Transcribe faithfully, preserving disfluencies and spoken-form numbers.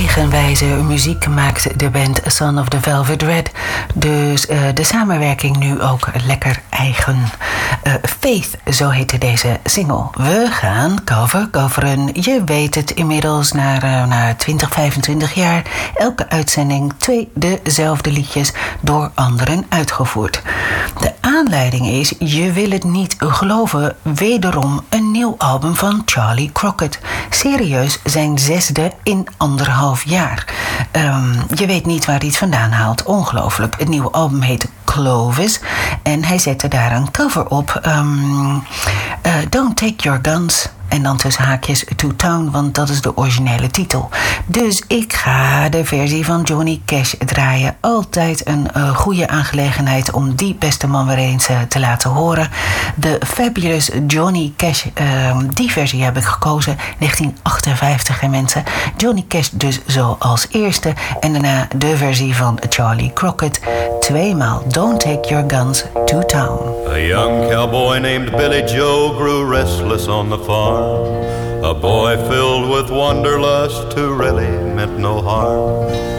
eigenwijze muziek maakt de band Son of the Velvet Red. Dus uh, de samenwerking nu ook lekker eigen. Uh, Faith, zo heette deze single. We gaan cover coveren. Je weet het inmiddels, na, uh, na twintig, vijfentwintig jaar. Elke uitzending twee dezelfde liedjes door anderen uitgevoerd. De aanleiding is, je wil het niet geloven, wederom een nieuw album van Charlie Crockett. Serieus, zijn zesde in anderhalf jaar. Um, je weet niet waar hij het vandaan haalt. Ongelooflijk. Het nieuwe album heet Clovis. En hij zette daar een cover op. Um, uh, Don't Take Your Guns. En dan tussen haakjes To Town, want dat is de originele titel. Dus ik ga de versie van Johnny Cash draaien. Altijd een uh, goede aangelegenheid om die beste man weer eens uh, te laten horen. De Fabulous Johnny Cash, uh, die versie heb ik gekozen. negentien achtenvijftig, hè mensen. Johnny Cash dus zo als eerste. En daarna de versie van Charlie Crockett. Tweemaal Don't Take Your Guns to Town. A young cowboy named Billy Joe grew restless on the farm. A boy filled with wanderlust who really meant no harm.